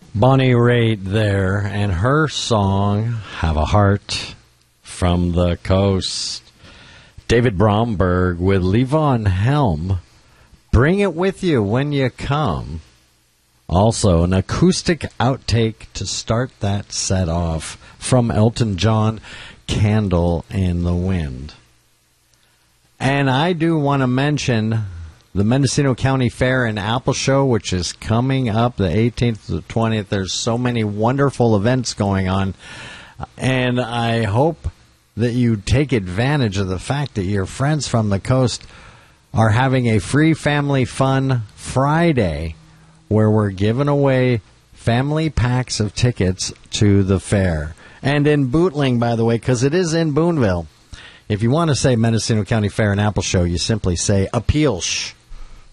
Bonnie Raitt there, and her song, Have a Heart from the Coast. David Bromberg with Levon Helm, Bring It With You When You Come. Also, an acoustic outtake to start that set off from Elton John, Candle in the Wind. And I do want to mention the Mendocino County Fair and Apple Show, which is coming up the 18th to the 20th. There's so many wonderful events going on, and I hope that you take advantage of the fact that your friends from the coast are having a free family fun Friday where we're giving away family packs of tickets to the fair. And in Bootling, by the way, because it is in Boonville, if you want to say Mendocino County Fair and Apple Show, you simply say Appeals.